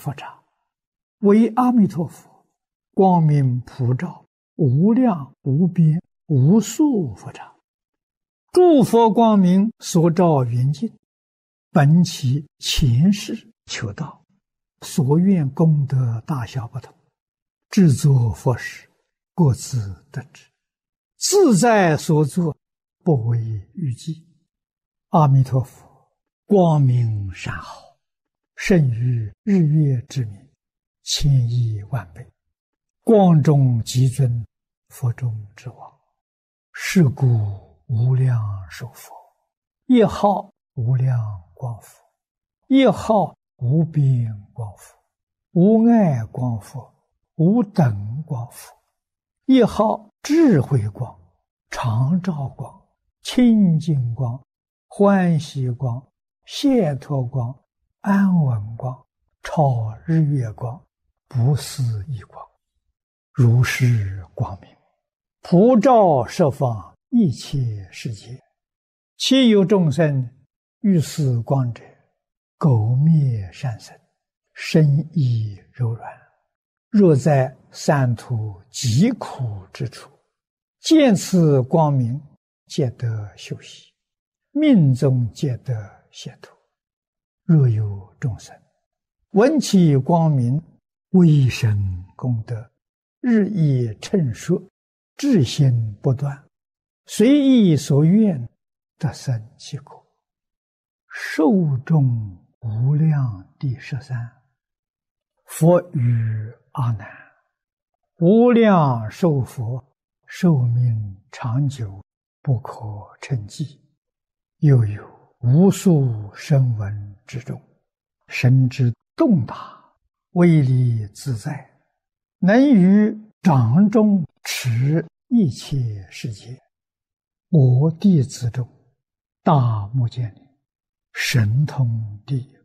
佛刹，为阿弥陀佛光明普照，无量无边无数佛刹。诸佛光明所照圆净，本其前世求道，所愿功德大小不同，制作佛事，各自得之，自在所作，不为预计。阿弥陀佛光明善好，胜于日月之明，千亿万倍，光中极尊，佛中之王。是故无量寿佛，一号无量光佛，一号无边光佛，无碍光佛，无等光佛，一号智慧光，常照光，清净光，欢喜光，解脱光，安稳光，超日月光，不思议光。如是光明普照十方一切世界，其有众生遇此光者，苟灭善生，身意柔软。若在三途极苦之处，见此光明，皆得休息，命中皆得解脱。若有众生闻其光明，微生功德，日益称说，至心不断，随意所愿，得生其果。寿终无量第13。佛语阿难：无量寿佛，寿命长久，不可称计。又有无数声闻之众，神之动大，威力自在，能于掌中持一切世界。我弟子中，大目犍连神通第一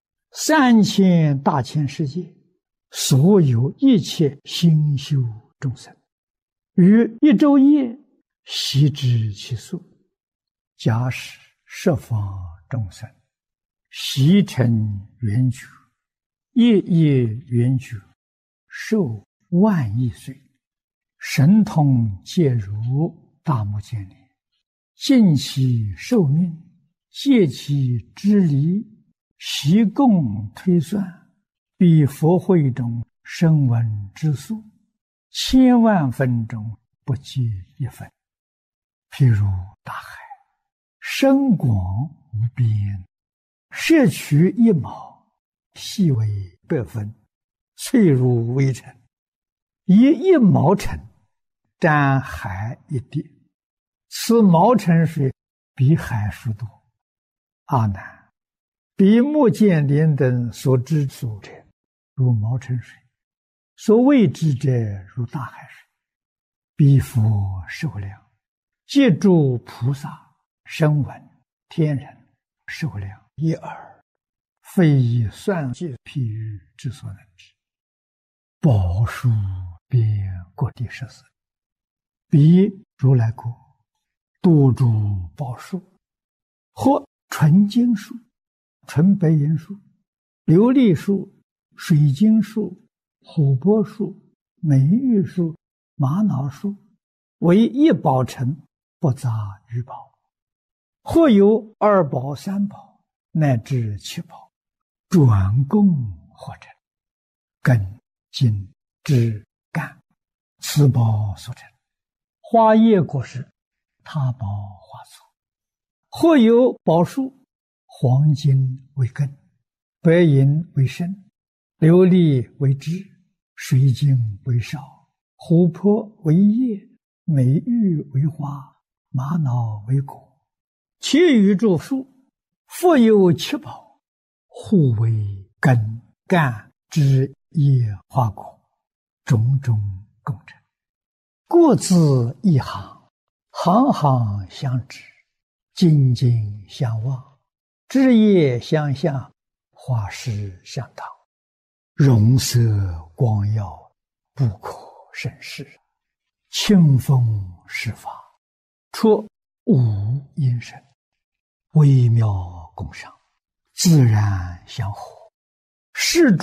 ，3000大千世界，所有一切心修众生，于一昼夜悉知其数。假使十方众生悉成圆觉，夜夜圆觉，寿万亿岁，神通皆如大目犍连，尽其寿命，借其支离，悉共推算，比佛会中声闻之数，千万分中不及一分。譬如大海，深广无边，摄取一毛，细为100分，脆如微尘，以1毛尘沾海一滴，此毛尘水比海数多。阿难，比目犍连等所知数者，如毛尘水；所未知者，如大海水。彼佛寿量，皆诸菩萨、声闻、天人寿量一耳，非以算计譬喻之所能知。宝树遍各地14，彼如来国多诸宝树，或纯金树、纯白银树、琉璃树、水晶树、琥珀树、美玉树、玛瑙树，为一宝城，不杂于宝。或有2宝、3宝，乃至7宝，转供或成，根、茎、枝、干，此宝所成。花叶果实，他宝花簇。或有宝树，黄金为根，白银为身，琉璃为枝，水晶为少，琥珀为叶，美玉为花，玛瑙为果。其余诸树，复有7宝，互为根、干、枝、叶、花果，种种共成，各自一行，行行相知，紧紧相望，枝叶相向，花实相当，容色光耀，不可胜视。清风施法，出无因声，微妙共赏，自然相合，是